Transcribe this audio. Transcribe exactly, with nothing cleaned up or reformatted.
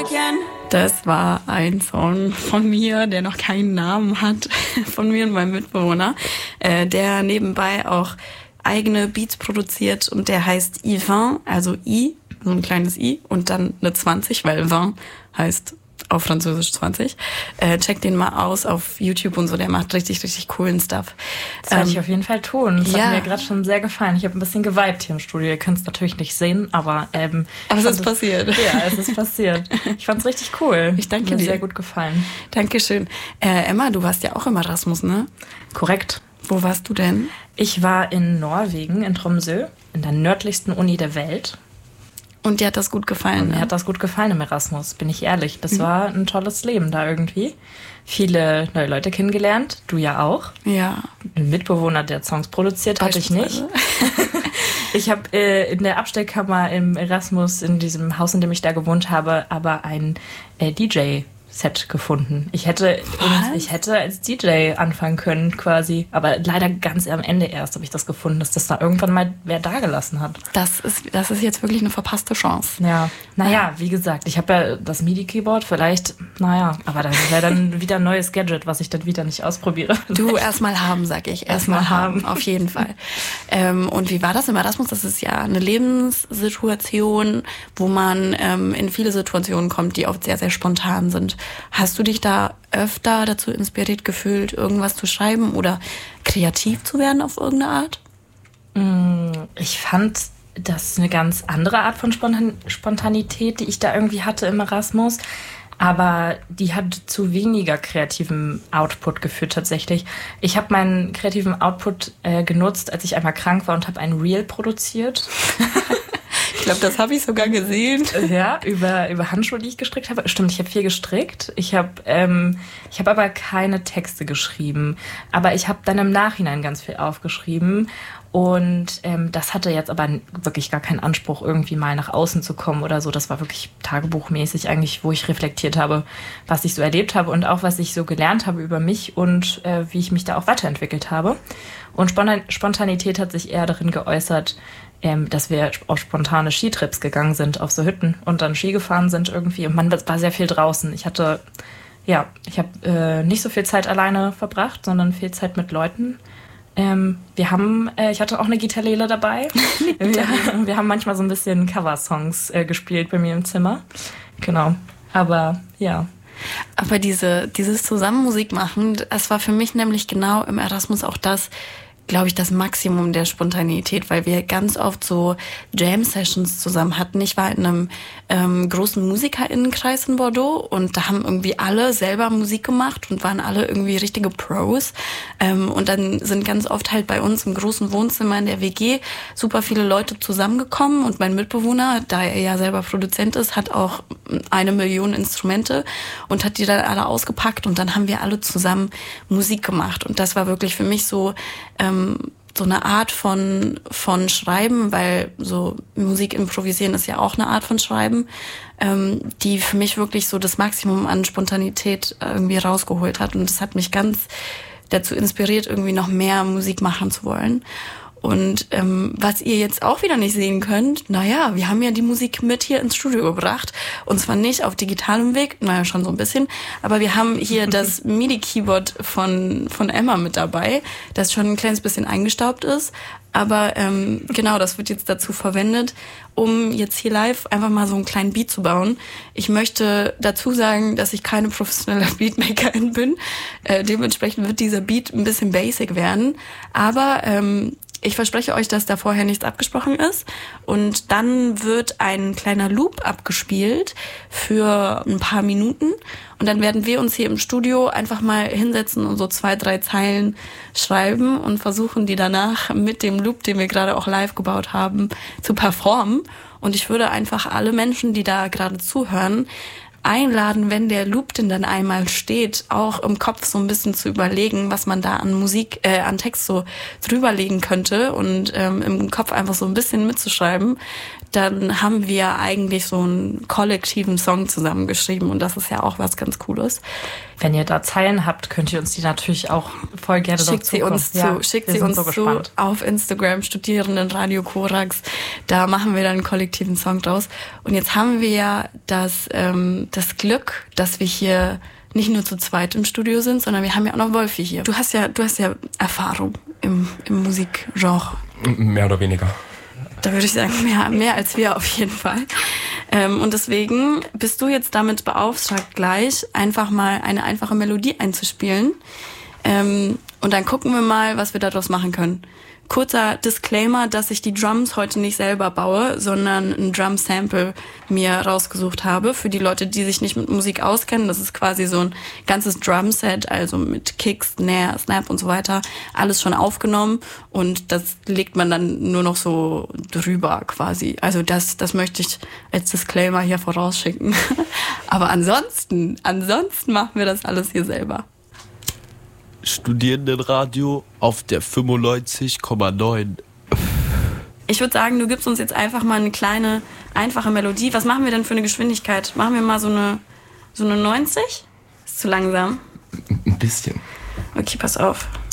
again. Das war ein Song von mir, der noch keinen Namen hat, von mir und meinem Mitbewohner, äh, der nebenbei auch eigene Beats produziert und der heißt Yvain, also I, so ein kleines I und dann eine zwanzig, weil Vin heißt auf Französisch zwanzig. Äh, checkt den mal aus auf YouTube und so, der macht richtig, richtig coolen Stuff. Das werde ähm, ich auf jeden Fall tun. Das ja. hat mir gerade schon sehr gefallen. Ich habe ein bisschen geweibt hier im Studio. Ihr könnt es natürlich nicht sehen, aber ähm, aber es ist passiert. Ja, es ist passiert. Ich fand es richtig cool. Ich danke mir dir. Sehr gut gefallen. Dankeschön. Äh, Emma, du warst ja auch im Erasmus, ne? Korrekt. Wo warst du denn? Ich war in Norwegen, in Tromsø, in der nördlichsten Uni der Welt. Und dir hat das gut gefallen? Und mir ne? hat das gut gefallen im Erasmus, bin ich ehrlich. Das mhm. war ein tolles Leben da irgendwie. Viele neue Leute kennengelernt, du ja auch. Ja. Ein Mitbewohner, der Songs produziert, hatte ich nicht. Ich habe äh, in der Abstellkammer im Erasmus, in diesem Haus, in dem ich da gewohnt habe, aber ein äh, D J Set gefunden. Ich hätte, ich hätte als D J anfangen können quasi, aber leider ganz am Ende erst habe ich das gefunden, dass das da irgendwann mal wer dagelassen hat. Das ist, das ist jetzt wirklich eine verpasste Chance. Ja, naja, wie gesagt, ich habe ja das MIDI-Keyboard, vielleicht, naja, aber das wäre dann wieder ein neues Gadget, was ich dann wieder nicht ausprobiere. Du, erstmal haben, sag ich. Erstmal erst haben, auf jeden Fall. Ähm, und wie war das im Erasmus? Das ist ja eine Lebenssituation, wo man ähm, in viele Situationen kommt, die oft sehr, sehr spontan sind. Hast du dich da öfter dazu inspiriert gefühlt, irgendwas zu schreiben oder kreativ zu werden auf irgendeine Art? Ich fand das eine ganz andere Art von Spontan- Spontanität, die ich da irgendwie hatte im Erasmus. Aber die hat zu weniger kreativem Output geführt tatsächlich. Ich habe meinen kreativen Output äh, genutzt, als ich einmal krank war und habe ein Reel produziert. Ich glaube, das habe ich sogar gesehen. Ja, über, über Handschuhe, die ich gestrickt habe. Stimmt, ich habe viel gestrickt. Ich habe ähm, ich hab aber keine Texte geschrieben. Aber ich habe dann im Nachhinein ganz viel aufgeschrieben. Und ähm, das hatte jetzt aber wirklich gar keinen Anspruch, irgendwie mal nach außen zu kommen oder so. Das war wirklich tagebuchmäßig eigentlich, wo ich reflektiert habe, was ich so erlebt habe und auch, was ich so gelernt habe über mich und äh, wie ich mich da auch weiterentwickelt habe. Und Spontanität hat sich eher darin geäußert, ähm, dass wir auf spontane Skitrips gegangen sind, auf so Hütten und dann Ski gefahren sind irgendwie. Und man war sehr viel draußen. Ich hatte, ja, ich habe äh, nicht so viel Zeit alleine verbracht, sondern viel Zeit mit Leuten. Ähm, wir haben, äh, ich hatte auch eine Gitarrele dabei. wir, wir haben manchmal so ein bisschen Coversongs äh, gespielt bei mir im Zimmer. Genau. Aber ja. Aber diese, dieses Zusammenmusik machen, das war für mich nämlich genau im Erasmus auch das, glaube ich, das Maximum der Spontanität, weil wir ganz oft so Jam-Sessions zusammen hatten. Ich war in einem ähm, großen MusikerInnenkreis in Bordeaux und da haben irgendwie alle selber Musik gemacht und waren alle irgendwie richtige Pros. Ähm, und dann sind ganz oft halt bei uns im großen Wohnzimmer in der W G super viele Leute zusammengekommen und mein Mitbewohner, da er ja selber Produzent ist, hat auch eine Million Instrumente und hat die dann alle ausgepackt und dann haben wir alle zusammen Musik gemacht. Und das war wirklich für mich so ähm, so eine Art von von Schreiben, weil so Musik improvisieren ist ja auch eine Art von Schreiben, ähm, die für mich wirklich so das Maximum an Spontanität irgendwie rausgeholt hat. Und das hat mich ganz dazu inspiriert, irgendwie noch mehr Musik machen zu wollen. Und ähm, was ihr jetzt auch wieder nicht sehen könnt, naja, wir haben ja die Musik mit hier ins Studio gebracht. Und zwar nicht auf digitalem Weg, naja, schon so ein bisschen. Aber wir haben hier das MIDI-Keyboard von von Emma mit dabei, das schon ein kleines bisschen eingestaubt ist. Aber ähm, genau, das wird jetzt dazu verwendet, um jetzt hier live einfach mal so einen kleinen Beat zu bauen. Ich möchte dazu sagen, dass ich keine professionelle Beatmakerin bin. Äh, dementsprechend wird dieser Beat ein bisschen basic werden. Aber ähm, ich verspreche euch, dass da vorher nichts abgesprochen ist. Und dann wird ein kleiner Loop abgespielt für ein paar Minuten. Und dann werden wir uns hier im Studio einfach mal hinsetzen und so zwei, drei Zeilen schreiben und versuchen, die danach mit dem Loop, den wir gerade auch live gebaut haben, zu performen. Und ich würde einfach alle Menschen, die da gerade zuhören, einladen, wenn der Loop denn dann einmal steht, auch im Kopf so ein bisschen zu überlegen, was man da an Musik, äh, an Text so drüberlegen könnte und ähm, im Kopf einfach so ein bisschen mitzuschreiben. dann haben wir eigentlich so einen kollektiven Song zusammengeschrieben und das ist ja auch was ganz Cooles. Wenn ihr da Zeilen habt, könnt ihr uns die natürlich auch voll gerne schickt sie uns zu, ja, schickt sie uns so zu auf Instagram, Studierendenradio Korax. Da machen wir dann einen kollektiven Song draus. Und jetzt haben wir ja das, ähm, das Glück, dass wir hier nicht nur zu zweit im Studio sind, sondern wir haben ja auch noch Wolfi hier. Du hast ja, du hast ja Erfahrung im, im Musikgenre. Mehr oder weniger. Da würde ich sagen, mehr, mehr als wir auf jeden Fall. Ähm, und deswegen bist du jetzt damit beauftragt, gleich einfach mal eine einfache Melodie einzuspielen. Ähm, und dann gucken wir mal, was wir daraus machen können. Kurzer Disclaimer, dass ich die Drums heute nicht selber baue, sondern ein Drum-Sample mir rausgesucht habe. Für die Leute, die sich nicht mit Musik auskennen, das ist quasi so ein ganzes Drumset, also mit Kicks, Snare, Snap und so weiter, alles schon aufgenommen und das legt man dann nur noch so drüber quasi. Also das, das möchte ich als Disclaimer hier vorausschicken. Aber ansonsten, ansonsten machen wir das alles hier selber. Studierendenradio auf der fünfundneunzig Komma neun. Ich würde sagen, du gibst uns jetzt einfach mal eine kleine, einfache Melodie. Was machen wir denn für eine Geschwindigkeit? Machen wir mal so eine, so eine neunzig? Ist zu langsam. Ein bisschen. Okay, pass auf.